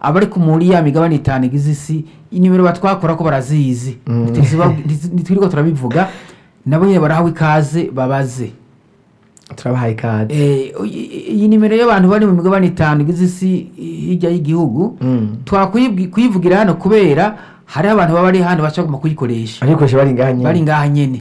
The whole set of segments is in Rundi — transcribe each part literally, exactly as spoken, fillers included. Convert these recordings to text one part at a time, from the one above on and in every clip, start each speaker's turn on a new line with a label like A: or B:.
A: abari ku muri ya migabane itanu igize isi inimero batwakora ko barazizi ntitwirirwa turabivuga nabo nyine barahawe ikaze babaze
B: turabahaye ikaze
A: iyi nimero y'abantu bari mu migabane itanu igize isi hirya y'igihugu twakwivugira hano kubera hari abantu baba ari hano bashaka kuyikoresha
B: arikoresha bari ngaha nyene
A: bari ngaha nyene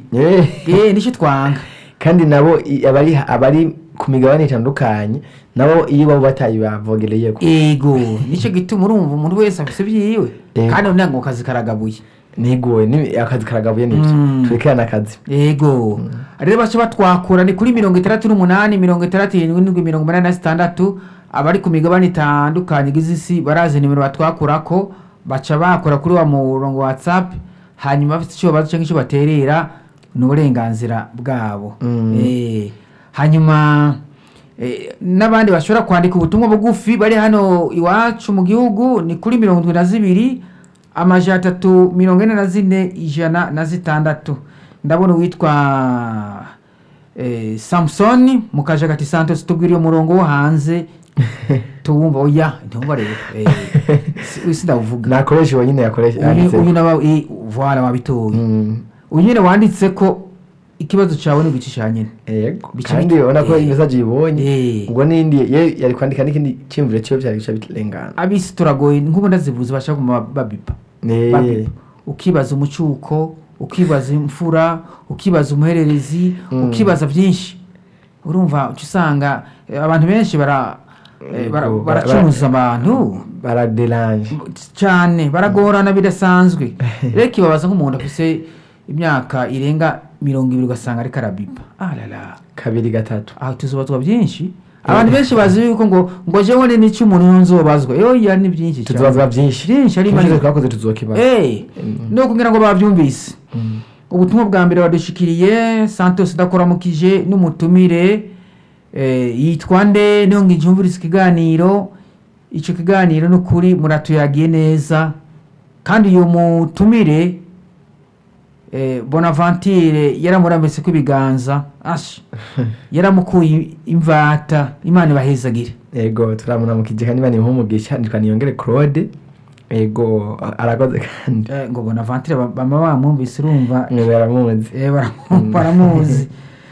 A: eh nico twanga
B: kandi nabo abari abari ku migabane itandukanye nabo iyo babo batayi bavogereye ko
A: ego nico gituma urumva umuntu wese afise byiwe kandi unango kazi karagabuye
B: nigoye ni akazi karagabuye nibyo twekana akazi
A: ego rero bacho batwakura ni kuri mirongo itandatu n'umunani mirongo itandatu n'indwi mirongo umunani na zitandatu abari ku migabane itandukanye igize isi barazi nimero batwakurako baca bakora kuri wa murongo wa WhatsApp hanyuma bafite icyo bazo cyangwa icyo baterera n'uburenganzira bwabo eh hanyuma n'abandi bashobora kwandika ubutumwa bugufi bari hano iwacu mu gihugu ni kuri mirongo indwi na zibiri amajana atatu mirongo ine na zine ijana na zitandatu ndabona witwa eh Samson mukajagati Santos tubwiriye umurongo wo hanze tuwumva oya ntumva rero eh wisida uvuga
B: nakoresha wenyine yakoresha
A: uyu naba voilà wabitoye unyine wanditse ko ikibazo cyawe n'ugicisha nyene
B: yego kandi ubona ko message yibonye ubwo nindi yari kwandika n'ikindi cyimvire cyo byari bica bitlengana
A: abisi turagoye nkubo ndazivuze bashaka kuma babipa babipa ukibaza umucuko ukibaza imfura ukibaza umuhererezi ukibaza byinshi urumva ucisanga abantu benshi bara baracumuza abantu
B: baradelange
A: cyane baragorana bidasanzwe reki babaza nk'umuntu afise imyaka irenga mirongo ibiri ugasanga ari karabipa alala
B: kabiri gatatu
A: aho tuzobazwa byinshi abantu benshi bazi yuko ngo ngo jewe ni n'icyo umuntu nzobazwa yo ya ni byinshi
B: cyane tuzobazwa byinshi
A: byinshi ari
B: manje twakoze tuzokibaza
A: eh no kugira ngo bavyumvise ubutumwa bwa mbere badushikiriye Santos dakoramukije n'umutumire eh yitwa nde niho ngijumviriza ikiganiro ico kiganiro n'ukuri muratuyagiye neza kandi uyu mutumire eh Bonaventure yaramurambetse ko ibiganza ashi yaramukuye imvata Imana bahezagire
B: yego turamuna mukije kandi bani nkumugisha ndika niyongere Claude yego arakoze kandi
A: eh ngo Bonaventure bama bamwumvise urumva
B: baramuzi
A: eh baramuzi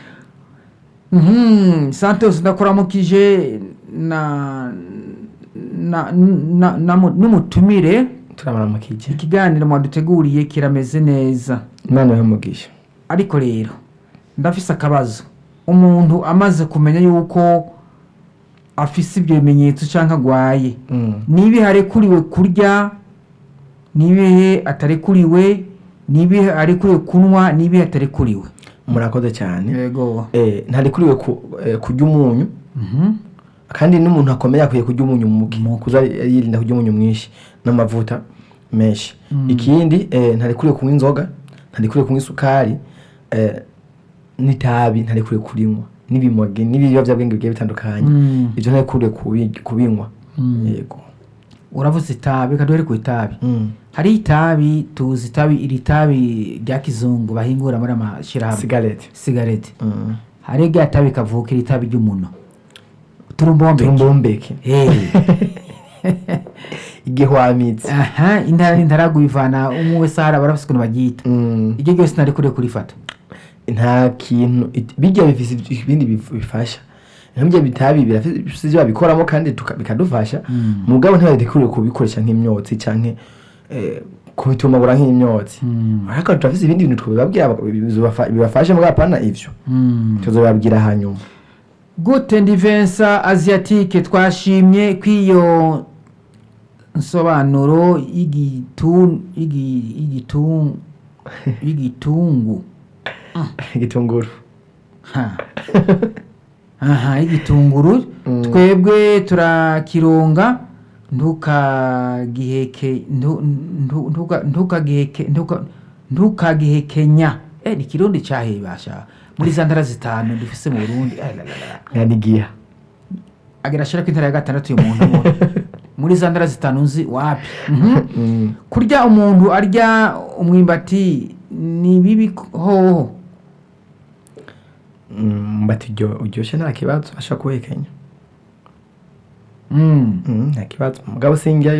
A: mhm Santos ndakoramukije na na na n'umutumire
B: turamuramukije
A: ikiganiro mwaduteguriye kirameze neza
B: Imana yamugisha
A: ariko rero ndafise akabazo umuntu amaze kumenya yuko afise ibyo bimenyetso canka gwaye nibi harekuriwe kurya nibi atarekuriwe nibi arekuriwe kunwa nibi atarekuriwe
B: murakoze cyane
A: yego
B: eh ntarekuriwe kurya umunyu
A: mhm
B: kandi n'umuntu akomeye akwiye kurya umunyu muke kuza yirinda kurya umunyu mwinshi n'amavuta menshi ikindi eh ntarekuriwe kunywa inzoga ntarekuriwe kunywa isukari eh n'itabi ntarekuriwe kurinywa n'ibimoge n'ibiyobya bwenge bigiye bitandukanye ibyo ntarekuriwe kubinywa yego
A: uravuze itabi kaduhere ku itabi hari itabi tuzi itabi iri tabi rya kizungu bahingura muri amashira
B: cigarette
A: cigarette hari rya tabi kavukira itabi ry'umuntu turumbombeke
B: turumbombeke
A: eh
B: igihwamitse
A: aha indara indaragu bivana umwe sara barafise kuno bagita ige cyose nari kure kurifata
B: nta kintu bijya bifise ibindi bifasha nk'ibyo bitabi birafise babikoramo kandi bikadufasha mugabo ntabwo kubikoresha nk'imyotsi canke eh kubitumagura nk'imyotsi ariko turafise ibindi bintu twababwira bibafasha mugabo pana ivyo tuzobabwira hanyuma
A: Gute Ndivensa Asiatique twashimye kwiyo nsobanuro igitun igi igitun igitungu
B: igitunguru
A: ha aha igitunguru twebwe turakironga ntuka giheke ntuka ntuka giheke ntuka ntuka gihekenya eh ni kirundi cyahebasha muri zandara zitanu dufise mu Burundi
B: yanigiya
A: agera shira kwintara ya gatandatu y'umuntu muri zandara zitanu nzi wapi kurya umuntu arya umwimbati ni bibi hoho
B: mbati ryo uryoshe nta kibazo asha kuhekenya
A: mm
B: nta kibazo mugabo sinjya